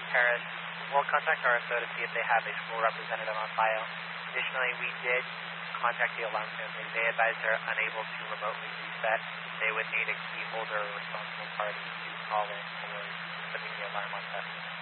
Paris. We'll contact RSO to see if they have a school representative on file. Additionally, we did contact the alarm family. They advised they're unable to remotely reset. They would need a key holder or responsible party to call in for putting the alarm on test.